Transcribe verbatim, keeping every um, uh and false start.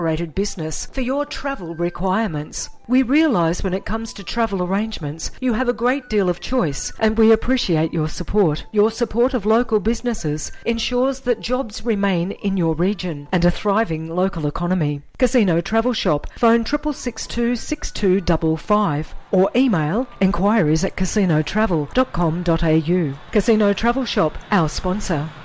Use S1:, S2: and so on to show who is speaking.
S1: business for your travel requirements. We realise when it comes to travel arrangements, you have a great deal of choice, and we appreciate your support. Your support of local businesses ensures that jobs remain in your region and a thriving local economy. Casino Travel Shop, phone triple six two six two five five or email enquiries at casino travel dot com dot a u. Casino Travel Shop, our sponsor.